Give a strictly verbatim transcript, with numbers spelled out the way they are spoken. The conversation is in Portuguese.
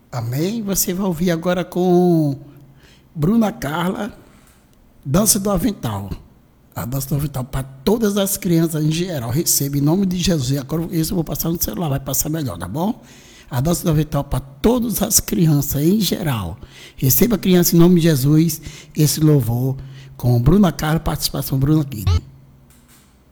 Amém? Você vai ouvir agora com Bruna Carla, Dança do Avental. A Dança do Avental para todas as crianças em geral. Receba em nome de Jesus. Agora isso eu vou passar no celular, vai passar melhor, tá bom? A Dança do Avental para todas as crianças em geral. Receba, criança, em nome de Jesus, esse louvor com Bruna Carla, participação Bruna Kid.